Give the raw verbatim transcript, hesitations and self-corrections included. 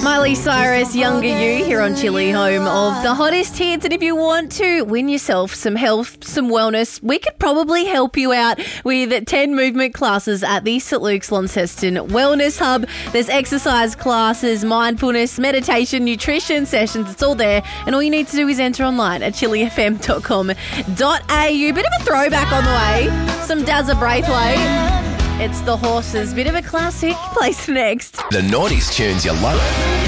Miley Cyrus, Younger You, here on Chili, home of the hottest hits. And if you want to win yourself some health, some wellness, we could probably help you out with ten movement classes at the St Luke's Launceston Wellness Hub. There's exercise classes, mindfulness, meditation, nutrition sessions. It's all there. And all you need to do is enter online at chili f m dot com dot a u. Bit of a throwback on the way. Some Dazza Braithwaite. It's The Horses. Bit of a classic. Place next. The nineties tunes you love.